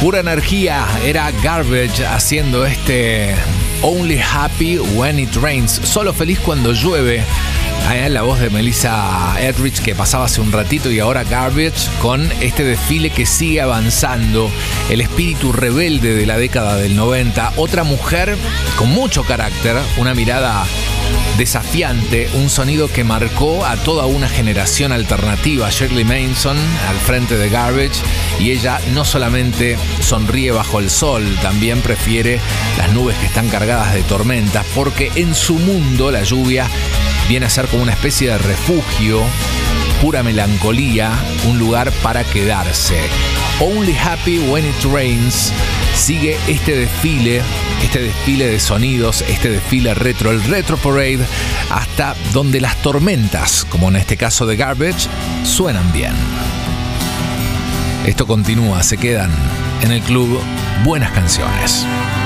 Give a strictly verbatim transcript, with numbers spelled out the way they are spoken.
Pura energía, era Garbage haciendo este Only Happy When It Rains, solo feliz cuando llueve. Ahí la voz de Melissa Etheridge que pasaba hace un ratito, y ahora Garbage con este desfile que sigue avanzando, el espíritu rebelde de la década del noventa, otra mujer con mucho carácter, una mirada desafiante, un sonido que marcó a toda una generación alternativa. Shirley Manson al frente de Garbage, y ella no solamente sonríe bajo el sol, también prefiere las nubes que están cargadas de tormentas, porque en su mundo la lluvia viene a ser como una especie de refugio, pura melancolía, un lugar para quedarse. Only Happy When It Rains sigue este desfile, este desfile de sonidos, este desfile retro, el Retro Parade, hasta donde las tormentas, como en este caso de Garbage, suenan bien. Esto continúa, se quedan en el club Buenas Canciones.